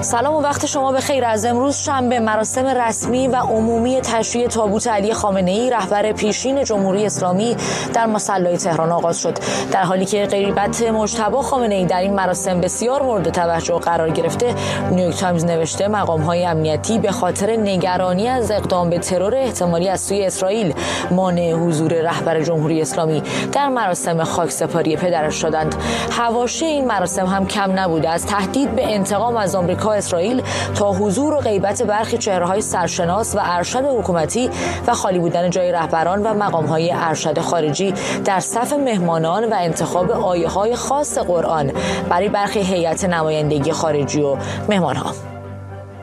سلام و وقت شما بخیر. از امروز شنبه مراسم رسمی و عمومی تشییع تابوت علی خامنه‌ای رهبر پیشین جمهوری اسلامی در مصلی تهران آغاز شد، در حالی که غیبت مجتبی خامنه‌ای در این مراسم بسیار مورد توجه قرار گرفته. نیویورک تایمز نوشته مقام‌های امنیتی به خاطر نگرانی از اقدام به ترور احتمالی از سوی اسرائیل مانع حضور رهبر جمهوری اسلامی در مراسم خاکسپاری پدرش شدند. حواشی این مراسم هم کم نبوده، از تهدید به انتقام از آمریکا اسرائیل تا حضور و غیبت برخی چهره‌های سرشناس و ارشد حکومتی و خالی بودن جای رهبران و مقام‌های ارشد خارجی در صف مهمانان و انتخاب آیه‌های خاص قرآن برای برخی هیئت نمایندگی خارجی و مهمان‌ها.